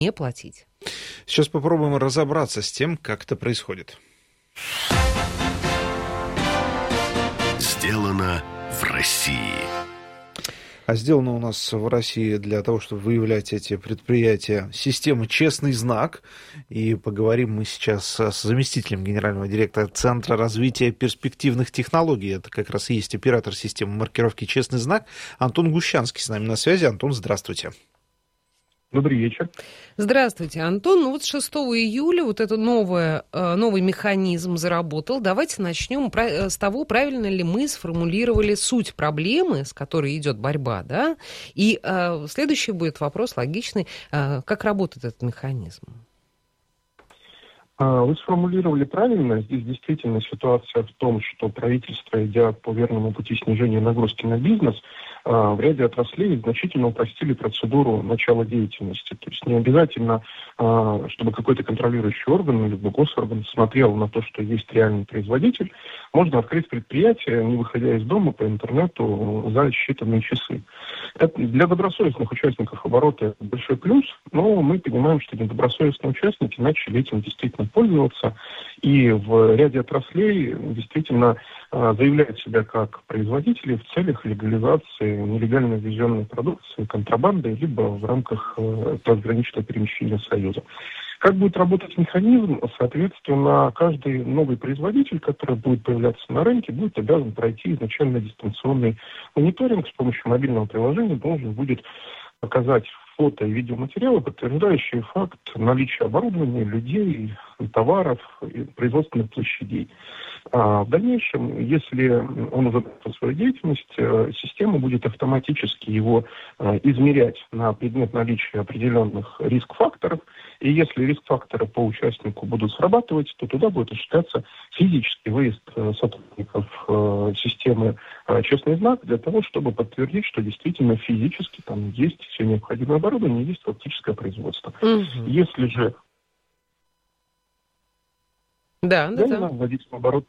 не платить. Сейчас попробуем разобраться с тем, как это происходит. Сделано в России. А сделано у нас в России для того, чтобы выявлять эти предприятия, система «Честный знак». И поговорим мы сейчас с заместителем генерального директора Центра развития перспективных технологий. Это как раз и есть оператор системы маркировки «Честный знак» Антон Гущанский с нами на связи. Антон, здравствуйте. Добрый вечер. Здравствуйте, Антон. Ну вот с 6 июля вот этот новый механизм заработал. Давайте начнем с того, правильно ли мы сформулировали суть проблемы, с которой идет борьба, да? И следующий будет вопрос логичный. Как работает этот механизм? Вы сформулировали правильно. Здесь действительно ситуация в том, что правительство, идя по верному пути снижения нагрузки на бизнес, в ряде отраслей значительно упростили процедуру начала деятельности. То есть не обязательно, чтобы какой-то контролирующий орган или госорган смотрел на то, что есть реальный производитель. Можно открыть предприятие, не выходя из дома, по интернету за считанные часы. Это для добросовестных участников оборота это большой плюс, но мы понимаем, что недобросовестные участники начали этим действительно пользоваться, и в ряде отраслей действительно заявляют себя как производители в целях легализации нелегально ввезенной продукции, контрабанды, либо в рамках трансграничного перемещения Союза. Как будет работать механизм? Соответственно, каждый новый производитель, который будет появляться на рынке, будет обязан пройти изначально дистанционный мониторинг с помощью мобильного приложения, должен будет показать фото и видеоматериалы, подтверждающие факт наличия оборудования, людей, товаров, производственных площадей. В дальнейшем, если он уже начал свою деятельность, система будет автоматически его измерять на предмет наличия определенных риск-факторов. И если риск-факторы по участнику будут срабатывать, то туда будет осуществляться физический выезд сотрудников системы «Честный знак» для того, чтобы подтвердить, что действительно физически там есть все необходимое оборудование, есть фактическое производство. Если же да. вводить в оборот,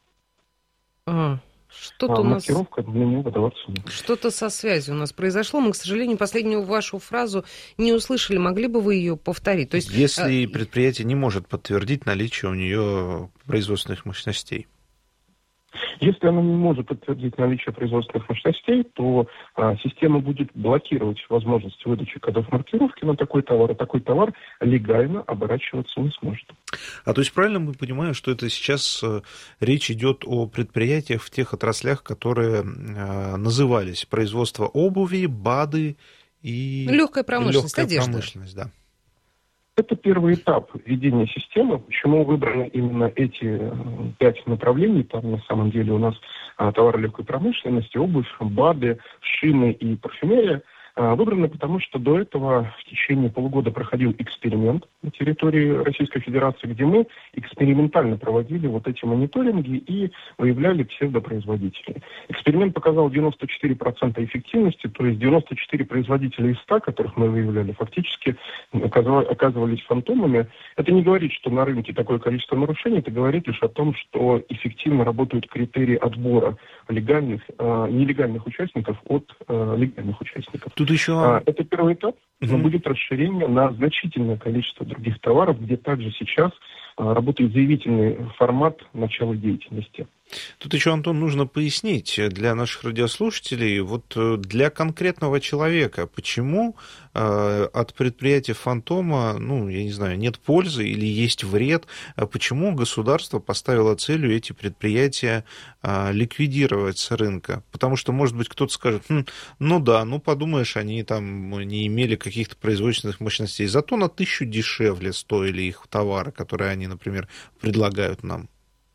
что-то у нас... маркировка для него выдаваться нет. Что-то со связью у нас произошло. Мы, к сожалению, последнюю вашу фразу не услышали. Могли бы вы ее повторить? То есть, если предприятие не может подтвердить наличие у нее производственных мощностей. Если она не может подтвердить наличие производственных мощностей, то система будет блокировать возможность выдачи кодов маркировки на такой товар, и такой товар легально оборачиваться не сможет. А то есть правильно мы понимаем, что это сейчас речь идет о предприятиях в тех отраслях, которые назывались производство обуви, БАДы и... Легкая промышленность, одежда. Да. Это первый этап введения системы. Почему выбраны именно эти 5 направлений? Там на самом деле у нас товары легкой промышленности, обувь, БАДы, шины и парфюмерия. Выбраны потому, что до этого в течение полугода проходил эксперимент на территории Российской Федерации, где мы экспериментально проводили вот эти мониторинги и выявляли псевдопроизводителей. Эксперимент показал 94% эффективности, то есть 94 производителя из 100, которых мы выявляли, фактически оказывались фантомами. Это не говорит, что на рынке такое количество нарушений, это говорит лишь о том, что эффективно работают критерии отбора нелегальных участников от легальных участников. Тут еще... Это первый этап, но будет расширение на значительное количество других товаров, где также сейчас работает заявительный формат начала деятельности. Тут еще, Антон, нужно пояснить для наших радиослушателей, вот для конкретного человека, почему от предприятия «Фантома», я не знаю, нет пользы или есть вред, почему государство поставило целью эти предприятия ликвидировать с рынка? Потому что, может быть, кто-то скажет, подумаешь, они там не имели каких-то производственных мощностей, зато на 1000 дешевле стоили их товары, которые они, например, предлагают нам.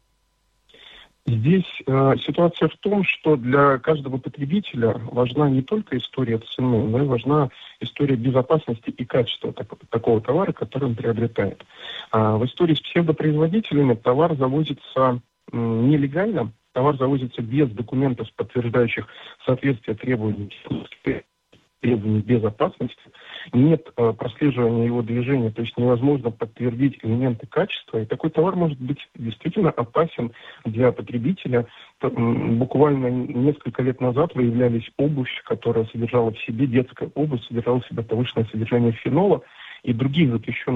Здесь ситуация в том, что для каждого потребителя важна не только история цены, но и важна история безопасности и качества такого товара, который он приобретает. В истории с псевдопроизводителями товар завозится нелегально, товар завозится без документов, подтверждающих соответствие требований безопасности, нет прослеживания его движения, то есть невозможно подтвердить элементы качества, и такой товар может быть действительно опасен для потребителя. Буквально несколько лет назад выявлялись обувь, которая содержала в себе, детская обувь, содержала в себе повышенное содержание фенола, и других запрещенных